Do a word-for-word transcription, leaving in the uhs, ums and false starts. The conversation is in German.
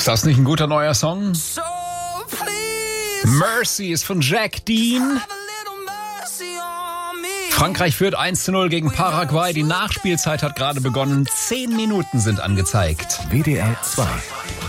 Ist das nicht ein guter neuer Song? Mercy ist von Jack Dean. Frankreich führt eins zu null gegen Paraguay. Die Nachspielzeit hat gerade begonnen. Zehn Minuten sind angezeigt. W D R zwei